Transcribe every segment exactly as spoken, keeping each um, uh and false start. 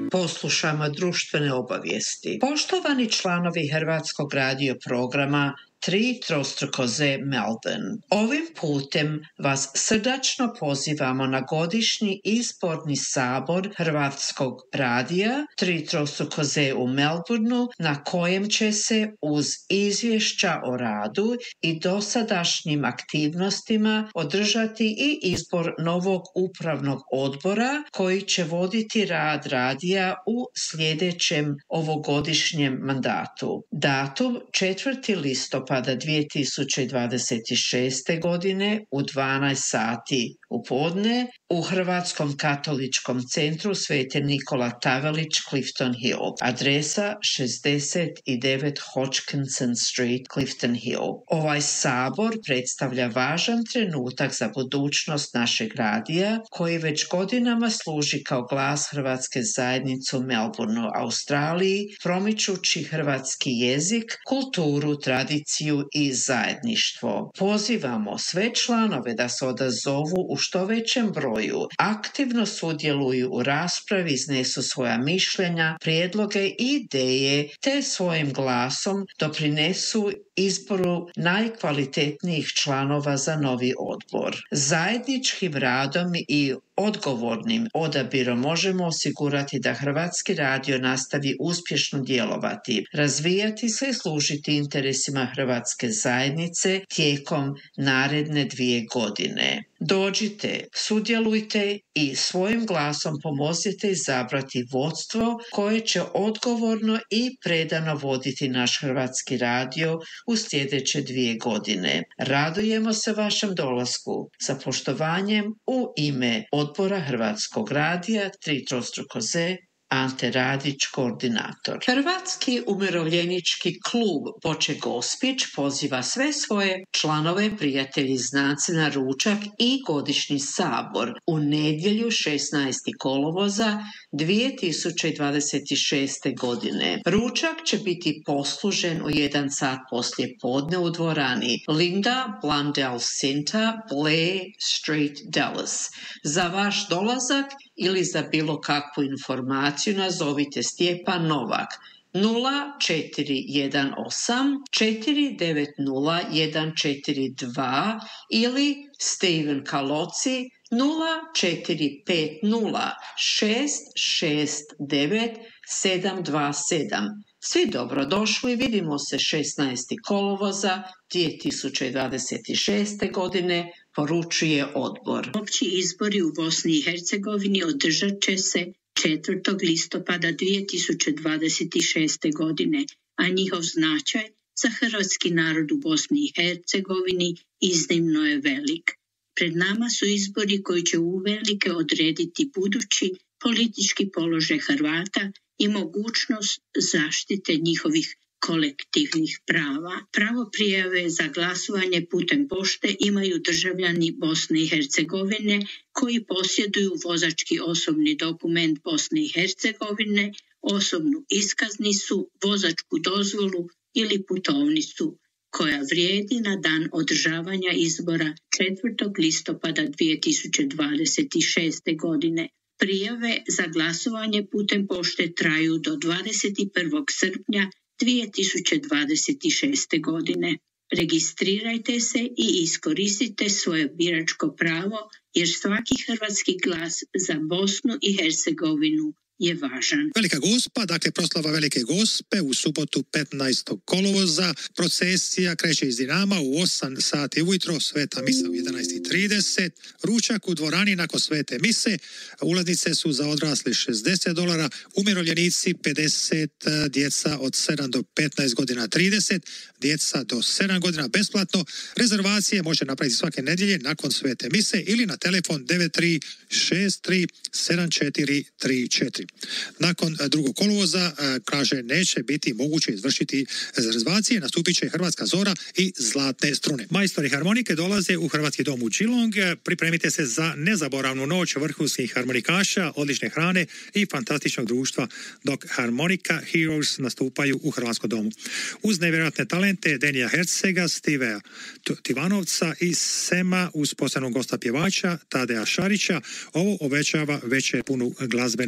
poslušamo društvene obavijesti. Poštovani članovi Hrvatskog radio programa Tri trostruko Z Melbourne. Ovim putem vas srdačno pozivamo na godišnji izborni sabor Hrvatskog radija Tri trostruko Z u Melbourneu, na kojem će se uz izvješća o radu i dosadašnjim aktivnostima održati i izbor novog upravnog odbora koji će voditi rad radija u sljedećem ovogodišnjem mandatu. Datum četvrti listopada dvije tisuće dvadeset šeste. godine u dvanaest sati u podne u Hrvatskom katoličkom centru Sveti Nikola Tavelić, Clifton Hill. Adresa šezdeset devet Hodgkinson Street, Clifton Hill. Ovaj sabor predstavlja važan trenutak za budućnost našeg radija koji već godinama služi kao glas hrvatske zajednice u Melbourneu, Australiji, promičući hrvatski jezik, kulturu, tradiciju i zajedništvo. Pozivamo sve članove da se odazovu u što većem broju, aktivno sudjeluju u raspravi, iznesu svoja mišljenja, prijedloge i ideje, te svojim glasom doprinesu izboru najkvalitetnijih članova za novi odbor. Zajedničkim radom i odgovornim odabirom možemo osigurati da Hrvatski radio nastavi uspješno djelovati, razvijati se i služiti interesima hrvatske zajednice tijekom naredne dvije godine. Dođite, sudjelujte i svojim glasom pomozite izabrati vodstvo koje će odgovorno i predano voditi naš Hrvatski radio u sljedeće dvije godine. Radujemo se vašem dolasku. Sa poštovanjem u ime Odbora Hrvatskog radija Tri trostruko Z, Ante Radić, koordinator. Hrvatski umirovljenički klub Boče Gospić poziva sve svoje članove, prijatelji, znance na ručak i godišnji sabor u nedjelju šesnaestog kolovoza dvije tisuće dvadeset šeste. godine. Ručak će biti poslužen u jedan sat poslije podne u dvorani Linda Blundell Center, Blair Street, Dallas. Za vaš dolazak ili za bilo kakvu informaciju nazovite Stjepan Novak nula četiri jedan osam četiri devet nula jedan četiri dva ili Steven Kaloci nula četiri pet nula šest šest devet sedam dva sedam. Svi dobrodošli, vidimo se šesnaestog kolovoza dvije tisuće dvadeset šeste. godine, poručuje odbor. Opći izbori u Bosni i Hercegovini održat će se četvrtog listopada dvije tisuće dvadeset šeste. godine, a njihov značaj za hrvatski narod u Bosni i Hercegovini iznimno je velik. Pred nama su izbori koji će uvelike odrediti budući politički položaj Hrvata i mogućnost zaštite njihovih kolektivnih prava. Pravo prijave za glasovanje putem pošte imaju državljani Bosne i Hercegovine koji posjeduju vozački osobni dokument Bosne i Hercegovine, osobnu iskaznicu, vozačku dozvolu ili putovnicu koja vrijedi na dan održavanja izbora četvrtog listopada dvije tisuće dvadeset šeste. godine. Prijave za glasovanje putem pošte traju do dvadeset prvog srpnja dvije tisuće dvadeset šeste. godine. Registrirajte se i iskoristite svoje biračko pravo jer svaki hrvatski glas za Bosnu i Hercegovinu je važan. Velika Gospa, dakle proslava Velike Gospe u subotu petnaestog kolovoza. Procesija kreće iz Dinama u osam sati ujutro, sveta misa u jedanaest i trideset. Ručak u dvorani nakon svete mise. Ulaznice su za odrasli šezdeset dolara, umirovljenici pedeset, djeca od sedam do petnaest godina trideset, djeca do sedam godina besplatno. Rezervacije može napraviti svake nedjelje nakon svete mise ili na telefon devet tri šest tri sedam četiri tri četiri. Nakon drugog kolovoza, kaže, neće biti moguće izvršiti rezervacije, nastupit će Hrvatska zora i Zlatne strune. Majstori harmonike dolaze u Hrvatski dom u Geelong. Pripremite se za nezaboravnu noć vrhunskih harmonikaša, odlične hrane i fantastičnog društva dok Harmonica Heroes nastupaju u Hrvatskom domu. Uz nevjerojatne talente Denija Hercega, Stivea Tivanovca i Sema uz posebnog gosta pjevača Tadeja Šarića, ovo obećava večer punu glazbene izvrsnosti.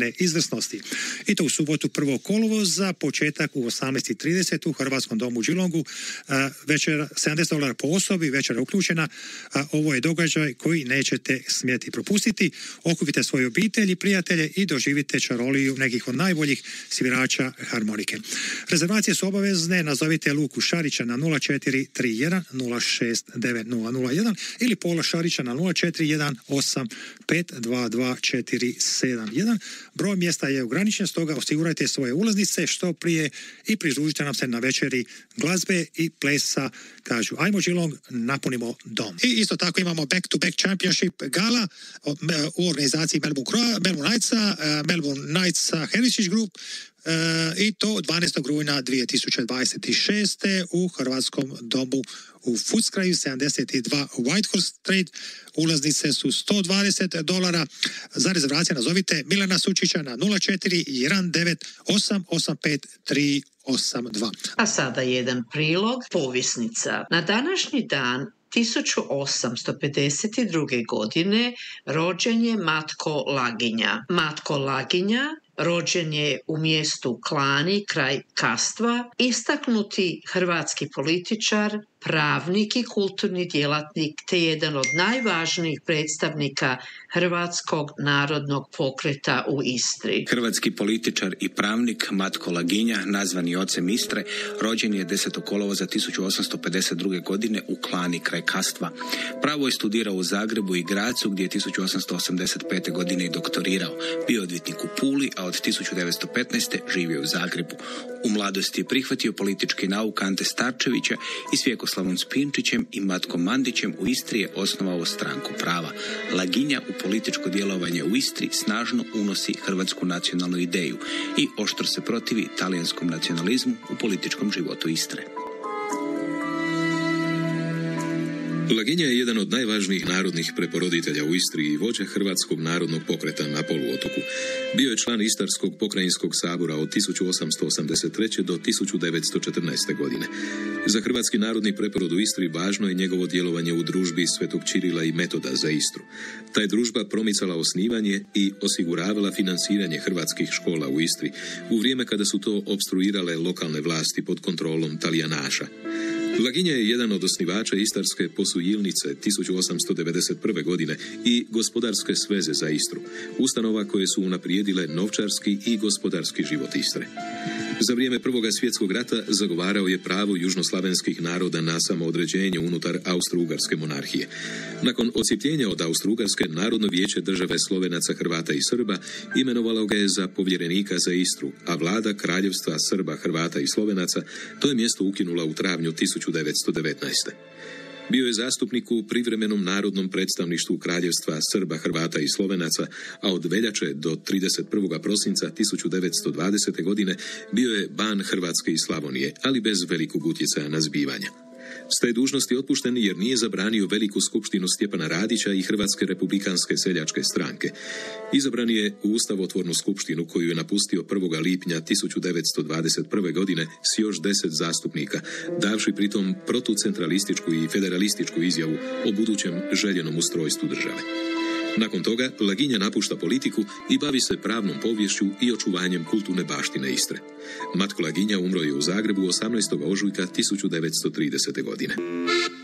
izvrsnosti. I to u subotu prvog kolovoza, početak u osamnaest i trideset u Hrvatskom domu u Đilongu. Večer sedamdeset dolara po osobi, večera uključena. Ovo je događaj koji nećete smjeti propustiti. Okupite svoje obitelji, prijatelje i doživite čaroliju nekih od najboljih svirača harmonike. Rezervacije su obavezne, nazovite Luku Šarića na nula četiri tri jedan nula šest devet nula nula jedan ili Pola Šarića na nula četiri jedan osam pet dva dva četiri sedam jedan. Broj mjesta je ograničen, stoga osigurajte svoje ulaznice što prije i pridružite nam se na večeri glazbe i plesa. Kažu, ajmo Geelong, napunimo dom. I isto tako imamo back-to-back championship gala u organizaciji Melbourne, Melbourne Knightsa, Melbourne Knights Heritage Group, Uh, i to dvanaestog rujna dvije tisuće dvadeset šeste u Hrvatskom domu u Footscrayu sedamdeset dva Whitehorse Street. Ulaznice su sto dvadeset dolara. Za rezervacije nazovite Milana Sučića na nula četiri jedan devet osam osam pet tri osam dva. A sada jedan prilog, povisnica. Na današnji dan tisuću osamsto pedeset druge. godine rođen je Matko Laginja. Matko Laginja rođen je u mjestu Klani kraj Kastva, istaknuti hrvatski političar, pravnik i kulturni djelatnik te jedan od najvažnijih predstavnika Hrvatskog narodnog pokreta u Istri. Hrvatski političar i pravnik Matko Laginja, nazvani ocem Istre, rođen je desetog kolovoza tisuću osamsto pedeset druge. godine u Klani kraj Kastva. Pravo je studirao u Zagrebu i Grazu, gdje je tisuću osamsto osamdeset pete. godine i doktorirao. Bio je odvjetnik u Puli, a od tisuću devetsto petnaeste. živio u Zagrebu. U mladosti je prihvatio politički nauk Ante Starčevića i s Vjekoslavom Spinčićem i Matkom Mandićem u Istri je osnovao stranku prava. Laginja u političko djelovanje u Istri snažno unosi hrvatsku nacionalnu ideju i oštro se protivi talijanskom nacionalizmu u političkom životu Istre. Laginja je jedan od najvažnijih narodnih preporoditelja u Istri i vođa Hrvatskog narodnog pokreta na poluotoku. Bio je član Istarskog pokrajinskog sabora od tisuću osamsto osamdeset treće. do tisuću devetsto četrnaeste. godine. Za Hrvatski narodni preporod u Istri važno je njegovo djelovanje u družbi Svetog Čirila i Metoda za Istru. Ta je družba promicala osnivanje i osiguravala financiranje hrvatskih škola u Istri u vrijeme kada su to opstruirale lokalne vlasti pod kontrolom Talijanaša. Laginja je jedan od osnivača Istarske posujilnice tisuću osamsto devedeset prve. godine i Gospodarske sveze za Istru, ustanova koje su unaprijedile novčarski i gospodarski život Istre. Za vrijeme Prvoga svjetskog rata zagovarao je pravo južnoslavenskih naroda na samoodređenje unutar Austro-Ugarske monarhije. Nakon odcijepljenja od Austro-Ugarske, Narodno vijeće države Slovenaca, Hrvata i Srba imenovalo ga je za povjerenika za Istru, a vlada Kraljevstva Srba, Hrvata i Slovenaca to je mjesto ukinula u travnju tisuću devetsto devetnaeste. Bio je zastupnik u privremenom narodnom predstavništvu Kraljevstva Srba, Hrvata i Slovenaca, a od veljače do trideset prvog prosinca tisuću devetsto dvadesete. godine bio je ban Hrvatske i Slavonije, ali bez velikog utjecaja na zbivanja. S te dužnosti otpušten jer nije zabranio veliku skupštinu Stjepana Radića i Hrvatske republikanske seljačke stranke. Izabran je u ustavotvornu skupštinu koju je napustio prvog lipnja tisuću devetsto dvadeset prve. godine s još deset zastupnika, davši pritom protucentralističku i federalističku izjavu o budućem željenom ustrojstvu države. Nakon toga Laginja napušta politiku i bavi se pravnom poviješću i očuvanjem kulturne baštine Istre. Matko Laginja umro je u Zagrebu osamnaestog ožujka tisuću devetsto tridesete. godine.